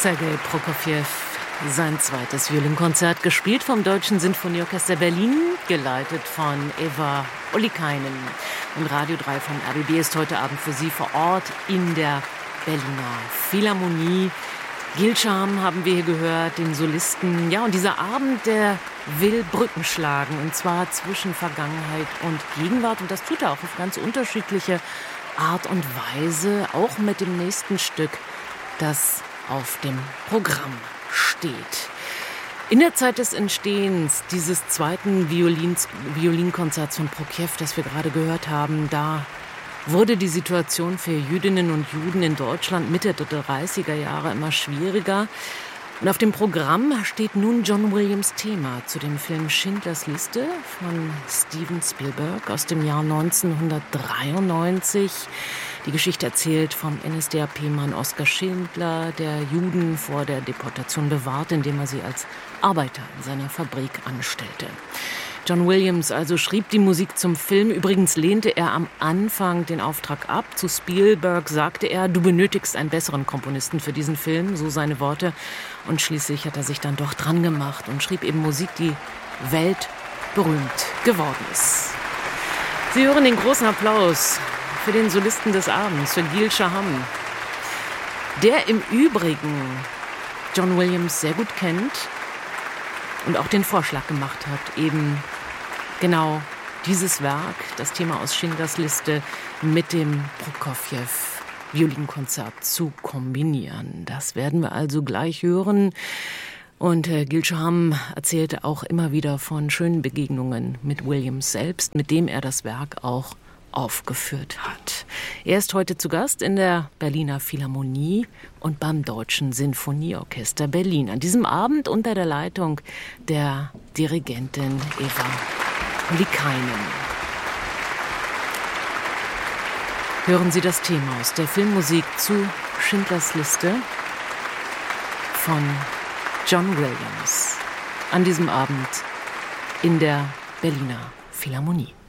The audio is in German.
Sergei Prokofjew, sein zweites Violinkonzert, gespielt vom Deutschen Sinfonieorchester Berlin, geleitet von Eva Ollikainen. Und Radio 3 von RBB ist heute Abend für Sie vor Ort in der Berliner Philharmonie. Gilscham haben wir hier gehört, den Solisten. Ja, und dieser Abend, der will Brücken schlagen, und zwar zwischen Vergangenheit und Gegenwart. Und das tut er auch auf ganz unterschiedliche Art und Weise, auch mit dem nächsten Stück, das auf dem Programm steht. In der Zeit des Entstehens dieses zweiten Violinkonzerts von Prokofjew, das wir gerade gehört haben, da wurde die Situation für Jüdinnen und Juden in Deutschland Mitte der 30er Jahre immer schwieriger. Und auf dem Programm steht nun John Williams' Thema zu dem Film Schindlers Liste von Steven Spielberg aus dem Jahr 1993. Die Geschichte erzählt vom NSDAP-Mann Oskar Schindler, der Juden vor der Deportation bewahrt, indem er sie als Arbeiter in seiner Fabrik anstellte. John Williams also schrieb die Musik zum Film. Übrigens lehnte er am Anfang den Auftrag ab. Zu Spielberg sagte er, du benötigst einen besseren Komponisten für diesen Film, so seine Worte. Und schließlich hat er sich dann doch dran gemacht und schrieb eben Musik, die weltberühmt geworden ist. Sie hören den großen Applaus für den Solisten des Abends, für Gilscham, der im Übrigen John Williams sehr gut kennt und auch den Vorschlag gemacht hat, eben genau dieses Werk, das Thema aus Schindlers Liste, mit dem Prokofjew-Violinkonzert zu kombinieren. Das werden wir also gleich hören. Und Gilscham erzählte auch immer wieder von schönen Begegnungen mit Williams selbst, mit dem er das Werk auch aufgeführt hat. Er ist heute zu Gast in der Berliner Philharmonie und beim Deutschen Sinfonieorchester Berlin. An diesem Abend unter der Leitung der Dirigentin Eva Ollikainen. Hören Sie das Thema aus der Filmmusik zu Schindlers Liste von John Williams. An diesem Abend in der Berliner Philharmonie.